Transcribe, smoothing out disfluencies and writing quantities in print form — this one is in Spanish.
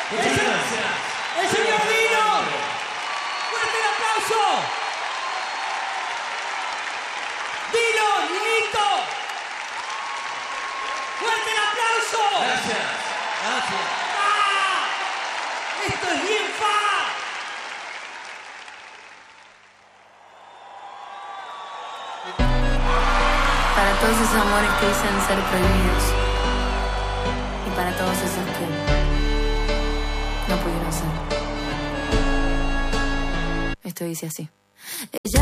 Muchas gracias. ¡El señor Dino! ¡Fuerte el aplauso! ¡Dino, Dinito! ¡Fuerte el aplauso! Gracias. Gracias. ¡Ah! ¡Esto es bien fa! Para todos esos amores que dicen ser prohibidos. Y para todos esos que no pudieron ser. Esto dice así.